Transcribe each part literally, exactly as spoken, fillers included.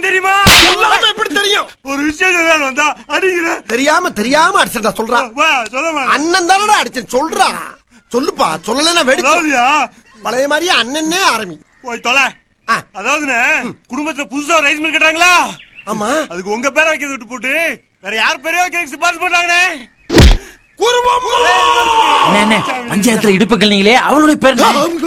விஷயம் தெரியுமா? சொல்லாம எப்படி தெரியும்? ஒரு விஷயம் சொல்ல வந்தா அடிக்கிற. தெரியாம தெரியாம அடிச்சா சொல்றா. சொல்ல அண்ணன் தானடா அடிச்சேன் சொல்றா. சொல்லுப்பா, சொல்லலைன்னா வெடிச்சியா? பழைய மாதிரியே அண்ணனே ஆரம்பி. போய் தொலை. அதாவதுண்ணே, குடும்பத்துல புதுசா ரைஸ் மில் கட்டுறாங்களா? ஆமா. அதுக்கு உங்க பேரை வைக்கிறது விட்டு போட்டு வேற யார் பேரையோ கேக் சிபாரிசு பண்றாங்கண்ணே. பஞ்சாயத்துல இடுப்புகள் நீங்களே அவளுடைய பேர்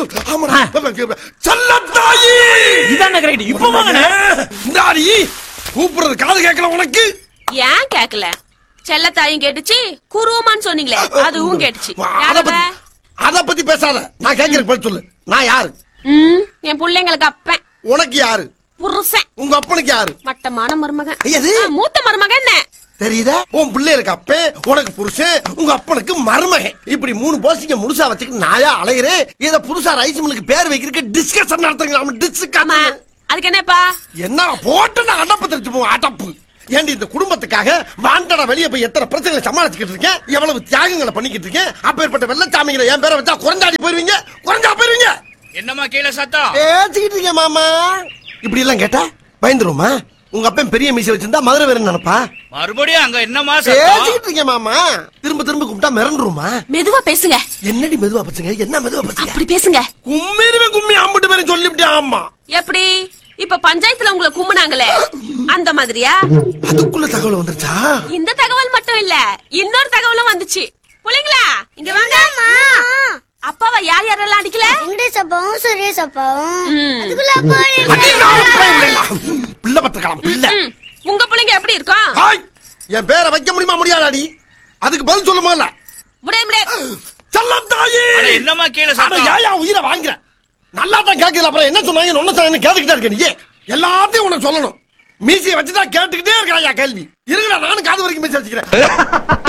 செல்லத்தாயி. இதான கரெக்ட். இப்ப வாங்கண்ணே. இந்தாடி கூப்பிடுறது காது கேட்கல உனக்கு? ஏன் கேட்கல? செல்லத்தாயும் கேட்டுச்சு, குருவமான்னு சொன்னீங்களே அதுவும் கேட்டுச்சு. அத பத்தி பேசாத. நான் கேட்கிறேன் பதில் சொல்லு. நான் யாரு? என் பிள்ளைங்களுக்கு அப்பன். உனக்கு யாரு? புருஷன். உங்க அப்பனுக்கு யாரு? மட்டமான மருமகன். மூத்த மருமகன் என்ன தெரியுதா? உன் பிள்ளைகளுக்கு அப்பே, உனக்கு புருஷன், உங்க அப்பனுக்கு மருமகன். இப்படி மூணு போசிங்க முழுசா வச்சுக்கிட்டு நாயா அலைகிறேன். இத புதுசா ரைஸ் மில்லுக்கு பேர் வைக்கிறதுக்கு டிஸ்கஷன் நடத்துங்க. டிஸ்கஷன் அதுக்கு என்னப்பா? என்ன போட்டு நான் அடப்பு தெரிச்சு போவோம். அடப்பு ஏண்டி இந்த குடும்பத்துக்காக வாண்டடா வெளியே போய் எத்தனை பிரச்சனைகளை சமாளிச்சுக்கிட்டு இருக்கேன், எவ்வளவு தியாகங்களை பண்ணிக்கிட்டு இருக்கேன். அப்பேற்பட்ட வெள்ளச்சாமிகளை என் பேரை வச்சா குறைஞ்சாடி போயிருவீங்க. குறைஞ்சா போயிருவீங்க. என்னமா கீழே சத்தம் பேசிக்கிட்டு இருக்கேன் மாமா. இப்படி எல்லாம் கேட்டா பயந்துருமா? உங்க அப்பன் பெரிய மீசை வச்சிருந்தா மதுரை வேற நினைப்பா. மறுபடியும் அங்க என்னமா பேசிக்கிட்டு இருக்கேன் மாமா. திரும்ப திரும்ப கூப்பிட்டா மிரண்டுருமா? மெதுவா பேசுங்க. என்னடி மெதுவா பேசுங்க? என்ன மெதுவா பேசுங்க? அப்படி பேசுங்க. கும்மிருவே கும்மி அம்பிட்டு பேரும் சொல்லிவிட்டேன். ஆமா. எப்படி? இப்ப பஞ்சாயத்துல உங்களை கும்பினாங்களே அந்த மாதிரியா? அதுக்குள்ள தகவல் வந்துருச்சா? இந்த தகவல் மட்டும் இல்ல, இன்னொரு தகவலும் வந்துச்சு. புள்ளைங்களா இங்க வாங்க. அப்பாவை யார் யாரெல்லாம் அடிக்கல? வெங்கடேஷ் அப்பாவும் சுரேஷ் அப்பாவும். பிள்ளை பத்திரக்கலாம் பிள்ளை. உங்க பிள்ளைங்க எப்படி இருக்கும்? என் பேரை வைக்க முடியுமா முடியாதாடி? அதுக்கு பதில் சொல்ல முடியல. முடியாது முடியாது. செல்லத்தாயி. என்னமா கீழே சத்தம்? ஏயா உயிரை வாங்குற? நல்லா தான் கேட்கல. அப்புறம் என்ன சொன்னாங்க ஒன்னு சொன்னாங்க கேட்டுக்கிட்டே இருக்க. நீ எல்லாத்தையும் உனக்கு சொல்லணும். மீசியை வச்சுதான் கேட்டுக்கிட்டே இருக்கா கேள்வி. இருக்குடா நானும் காது வரைக்கும் மீசி வச்சுக்கிறேன்.